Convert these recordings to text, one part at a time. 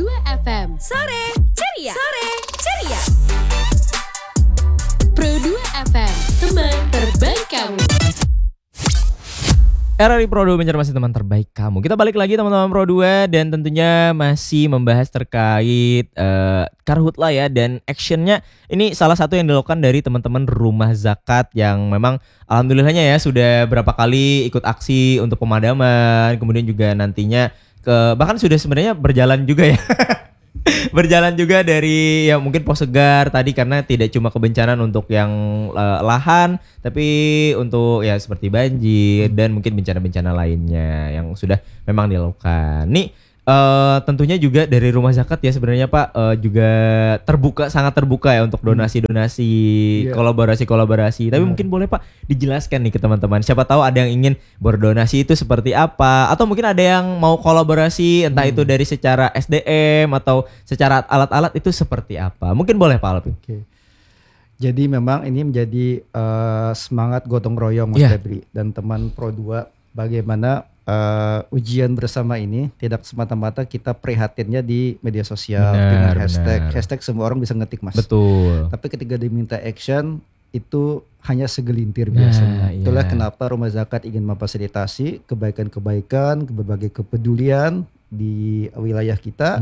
2 FM. Sore ceria. Sore ceria. Pro 2 FM, teman terbaik kamu. RRI Pro 2 masih teman terbaik kamu. Kita balik lagi teman-teman Pro 2 dan tentunya masih membahas terkait Karhutla ya, dan actionnya ini salah satu yang dilakukan dari teman-teman Rumah Zakat yang memang alhamdulillahnya ya sudah berapa kali ikut aksi untuk pemadaman, kemudian juga nantinya bahkan sudah sebenarnya berjalan juga ya. Berjalan juga dari ya mungkin pos segar tadi karena tidak cuma kebencanaan untuk yang lahan, tapi untuk ya seperti banjir dan mungkin bencana-bencana lainnya yang sudah memang dilakukan. Nih tentunya juga dari Rumah Zakat ya sebenarnya Pak juga sangat terbuka ya untuk donasi-donasi, kolaborasi-kolaborasi. Tapi mungkin boleh Pak dijelaskan nih ke teman-teman. Siapa tahu ada yang ingin berdonasi itu seperti apa, atau mungkin ada yang mau kolaborasi entah itu dari secara SDM atau secara alat-alat itu seperti apa. Mungkin boleh Pak Alvin. Oke. Jadi memang ini menjadi semangat gotong royong Mas Febri dan teman Pro 2 bagaimana ujian bersama ini tidak semata-mata kita prihatinnya di media sosial dengan hashtag semua orang bisa ngetik Mas. Betul. Tapi ketika diminta action itu hanya segelintir biasanya. Itulah kenapa Rumah Zakat ingin memfasilitasi kebaikan-kebaikan, berbagai kepedulian di wilayah kita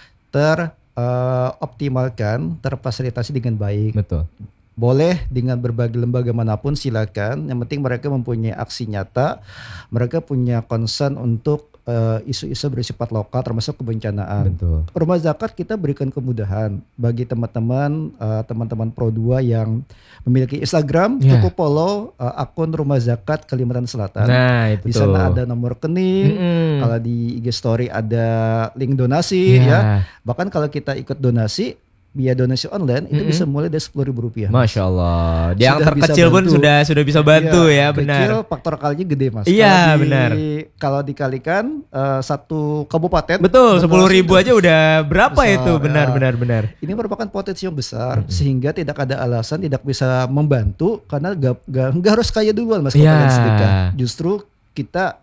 teroptimalkan, terfasilitasi dengan baik. Betul. Boleh dengan berbagai lembaga manapun silakan. Yang penting mereka mempunyai aksi nyata, mereka punya concern untuk isu-isu bersifat lokal termasuk kebencanaan. Betul. Rumah Zakat kita berikan kemudahan bagi teman-teman Pro 2 yang memiliki Instagram, cukup follow akun Rumah Zakat Kalimantan Selatan. Nah, itu di sana ada nomor rekening, kalau di IG story ada link donasi ya. Bahkan kalau kita ikut donasi via donasi online itu bisa mulai dari Rp10.000. Masya Allah. Yang terkecil pun sudah bisa bantu ya, benar. Kecil faktor kalinya gede Mas. Iya benar. Kalau dikalikan satu kabupaten. Betul, 10.000 aja udah berapa besar, itu benar. Ini merupakan potensi yang besar sehingga tidak ada alasan tidak bisa membantu karena gak harus kaya duluan Mas kalau pengen sedekah. Justru kita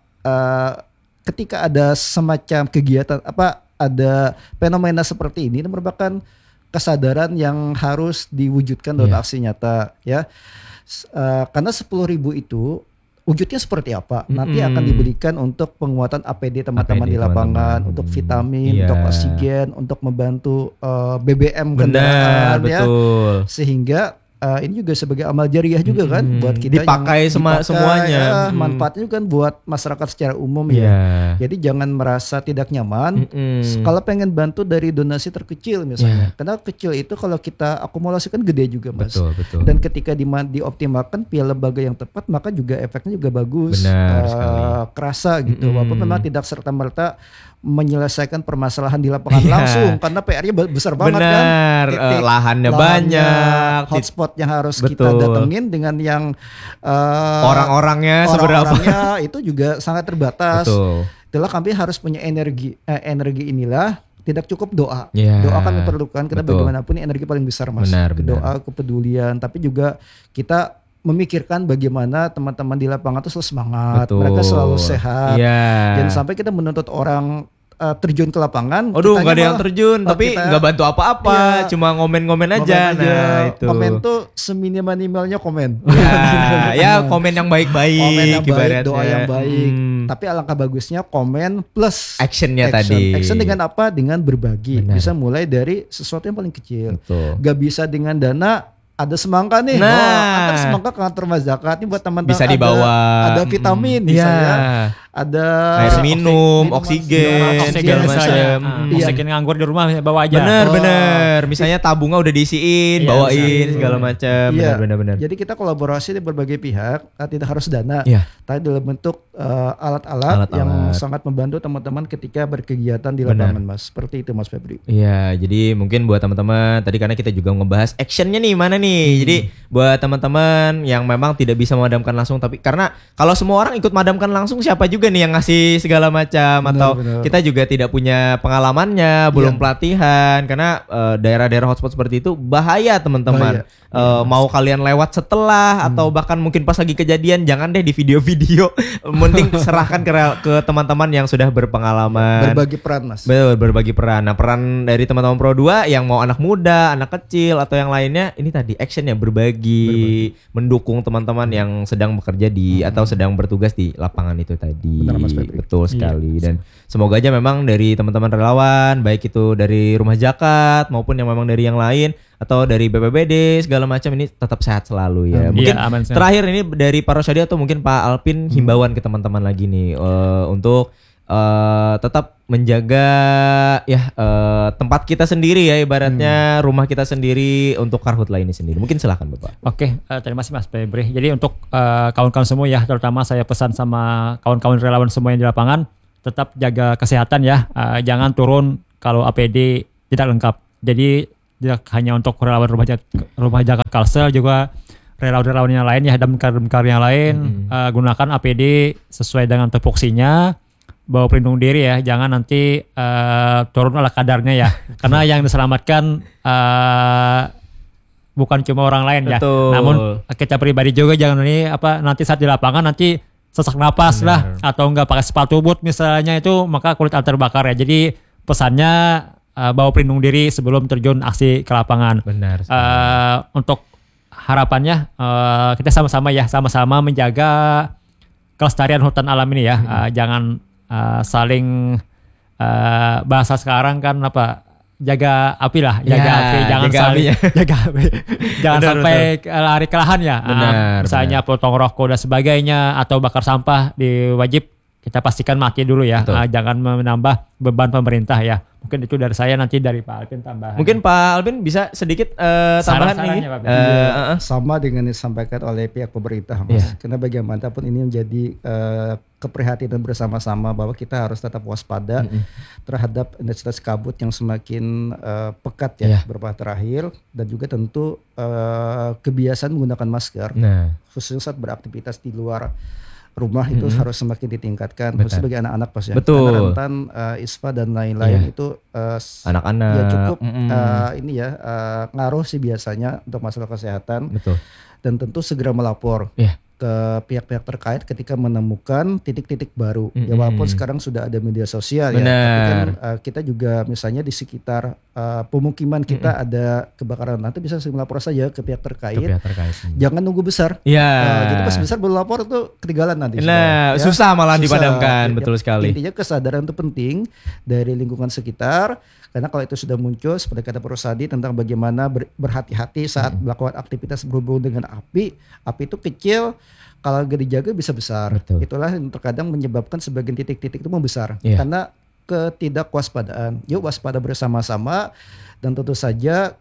ketika ada semacam kegiatan ada fenomena seperti ini merupakan kesadaran yang harus diwujudkan dalam aksi nyata ya. Karena 10.000 itu wujudnya seperti apa nanti akan diberikan untuk penguatan APD teman-teman di lapangan, untuk vitamin, untuk oksigen, untuk membantu BBM kendaraan ya. Sehingga ini juga sebagai amal jariah juga kan buat kita dipakai semuanya. Manfaatnya kan buat masyarakat secara umum ya. Jadi jangan merasa tidak nyaman. Kalau pengen bantu dari donasi terkecil misalnya. Karena kecil itu kalau kita akumulasikan gede juga Mas. Betul. Dan ketika dioptimalkan via lembaga yang tepat maka juga efeknya juga bagus. Kerasa gitu. Walaupun memang tidak serta-merta menyelesaikan permasalahan di lapangan langsung karena PR-nya besar banget kan. Lahannya banyak, hotspot yang harus kita datengin dengan yang orang-orangnya seberapa itu juga sangat terbatas. Itulah kami harus punya energi inilah. Tidak cukup doa. Doa kan diperlukan karena bagaimanapun ini energi paling besar Mas. Doa, kepedulian, tapi juga kita memikirkan bagaimana teman-teman di lapangan itu selalu semangat, mereka selalu sehat. Jangan sampai kita menuntut orang terjun ke lapangan. Nggak ada yang terjun, tapi nggak bantu apa-apa, cuma ngomen-ngomen aja. Nah itu. Komen tuh seminimal-minimalnya komen. Ya komen yang baik-baik, komen yang baik, doa yang baik. Tapi alangkah bagusnya komen plus actionnya tadi. Action dengan apa? Dengan berbagi. Bisa mulai dari sesuatu yang paling kecil. Gak bisa dengan dana. Ada semangka nih, ada semangka kantor Rumah Zakat ini buat teman-teman. Bisa dibawa. Ada vitamin misalnya, ada air minum, oksigen, segala macam. Oksigen nganggur di rumah bawa aja. Bener. Misalnya tabungnya udah diisiin, bawain segala macam. Bener. Jadi kita kolaborasi di berbagai pihak, tidak harus dana, tapi dalam bentuk alat-alat yang sangat membantu teman-teman ketika berkegiatan di lapangan Mas. Seperti itu Mas Febri. Iya, jadi mungkin buat teman-teman tadi karena kita juga ngebahas actionnya nih mana nih. Jadi buat teman-teman yang memang tidak bisa memadamkan langsung, tapi karena kalau semua orang ikut memadamkan langsung siapa juga juga nih yang ngasih segala macam atau benar. kita juga tidak punya pengalamannya, belum pelatihan karena daerah-daerah hotspot seperti itu bahaya teman-teman. Mau kalian lewat setelah atau bahkan mungkin pas lagi kejadian jangan deh di video-video. Mending serahkan ke teman-teman yang sudah berpengalaman. Berbagi peran Mas. Betul, berbagi peran. Nah, peran dari teman-teman Pro 2 yang mau anak muda, anak kecil atau yang lainnya ini tadi action ya berbagi, mendukung teman-teman yang sedang bekerja di atau sedang bertugas di lapangan itu tadi. Benar, Mas Febri. Betul sekali dan semoga aja memang dari teman-teman relawan baik itu dari Rumah Zakat maupun yang memang dari yang lain atau dari BPBD segala macam ini tetap sehat selalu ya. Mungkin Iya, aman, sehat. terakhir ini dari Pak Rosyadi atau mungkin Pak Alpin himbauan ke teman-teman lagi nih untuk tetap menjaga ya tempat kita sendiri ya ibaratnya rumah kita sendiri untuk Karhutla ini sendiri. Mungkin silakan Bapak. Oke, terima kasih Mas Febri. Jadi untuk kawan-kawan semua ya, terutama saya pesan sama kawan-kawan relawan semua yang di lapangan, tetap jaga kesehatan ya. Jangan turun kalau APD tidak lengkap. Jadi tidak hanya untuk relawan rumah jaga Kalsel, juga relawan-relawan yang lain ya, damkar yang lain gunakan APD sesuai dengan tupoksinya. Bawa pelindung diri ya, jangan nanti turun ala kadarnya ya. Karena yang diselamatkan bukan cuma orang lain ya. Namun kita pribadi juga jangan nanti saat di lapangan nanti sesak napas lah atau enggak pakai sepatu boot misalnya itu maka kulit akan terbakar ya. Jadi pesannya bawa pelindung diri sebelum terjun aksi ke lapangan. Benar. Untuk harapannya kita sama-sama menjaga kelestarian hutan alam ini ya. Jangan saling bahasa sekarang kan jaga api lah, jangan sampai lari ke lahan ya. Misalnya potong rokok dan sebagainya atau bakar sampah wajib kita pastikan mati dulu ya. Jangan menambah beban pemerintah ya. Mungkin itu dari saya, nanti dari Pak Alvin tambahan. Mungkin Pak Alvin bisa sedikit tambahan ini. Sama dengan yang disampaikan oleh pihak pemerintah Mas. Karena bagaimanapun ini menjadi keprihatinan bersama-sama bahwa kita harus tetap waspada terhadap intensitas kabut yang semakin pekat ya beberapa terakhir, dan juga tentu kebiasaan menggunakan masker khususnya saat beraktivitas di luar rumah itu harus semakin ditingkatkan, khususnya bagi anak-anak Mas ya. Betul. Karena rentan ISPA dan lain-lain itu anak-anak ya cukup ngaruh sih biasanya untuk masalah kesehatan. Betul. Dan tentu segera melapor ke pihak-pihak terkait ketika menemukan titik-titik baru. Ya walaupun sekarang sudah ada media sosial ya, tapi kan kita juga misalnya di sekitar pemukiman kita ada kebakaran, nanti bisa melapor saja ke pihak terkait. Jangan nunggu besar. Jadi pas besar baru lapor tuh ketinggalan nanti. Susah malah dipadamkan. Betul sekali. Intinya kesadaran itu penting dari lingkungan sekitar. Karena kalau itu sudah muncul seperti kata Pak Rosadi tentang bagaimana berhati-hati saat melakukan aktivitas berhubungan dengan api itu kecil, kalau gak dijaga bisa besar. Betul. Itulah yang terkadang menyebabkan sebagian titik-titik itu membesar karena ketidakwaspadaan. Yuk waspada bersama-sama, dan tentu saja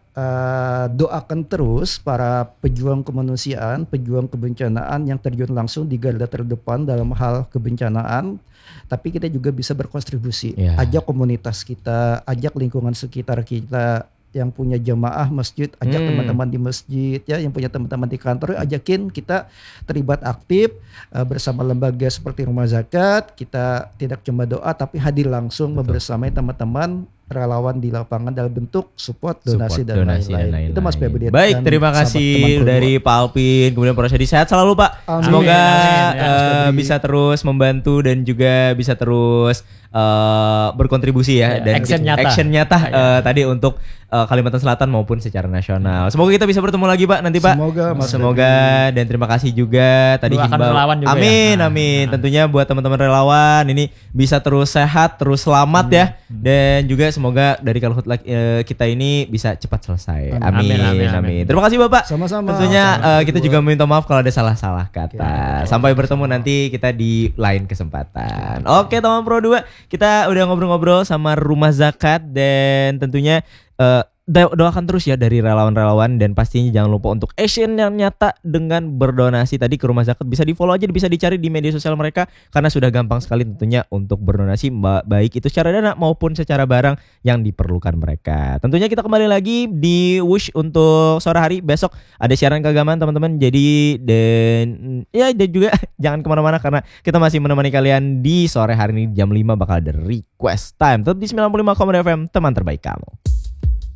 doakan terus para pejuang kemanusiaan, pejuang kebencanaan yang terjun langsung di garda terdepan dalam hal kebencanaan. Tapi kita juga bisa berkontribusi, ajak komunitas kita, ajak lingkungan sekitar kita yang punya jamaah masjid, ajak teman-teman di masjid ya, yang punya teman-teman di kantor, ajakin kita terlibat aktif bersama lembaga seperti Rumah Zakat. Kita tidak cuma doa tapi hadir langsung membersamai teman-teman relawan di lapangan dalam bentuk support, donasi dan lain-lain. Itu Mas Febri. Baik, terima kasih dari Pak Alpin, kemudian Pak Rosyadi, sehat selalu Pak. Amin. Semoga bisa terus membantu dan juga bisa terus berkontribusi ya, dan action nyata tadi untuk Kalimantan Selatan maupun secara nasional. Semoga kita bisa bertemu lagi Pak nanti Pak. Semoga dan terima kasih juga tadi himbau. Amin. Tentunya buat teman-teman relawan ini bisa terus sehat, terus selamat ya, dan juga semoga dari Karhutla kita ini bisa cepat selesai. Amin. Terima kasih Bapak. Sama-sama. Tentunya kita juga minta maaf kalau ada salah-salah kata. Sampai bertemu nanti kita di lain kesempatan. Oke teman Pro 2, kita udah ngobrol-ngobrol sama Rumah Zakat, dan tentunya doakan terus ya dari relawan-relawan, dan pastinya jangan lupa untuk action yang nyata dengan berdonasi tadi ke Rumah Zakat. Bisa di follow aja, bisa dicari di media sosial mereka karena sudah gampang sekali tentunya untuk berdonasi, baik itu secara dana maupun secara barang yang diperlukan mereka. Tentunya kita kembali lagi di Wush untuk sore hari besok, ada siaran keagamaan teman-teman. Jadi dan juga jangan kemana-mana karena kita masih menemani kalian di sore hari ini jam 5 bakal ada request time. Tetap di 95,5 FM, teman terbaik kamu.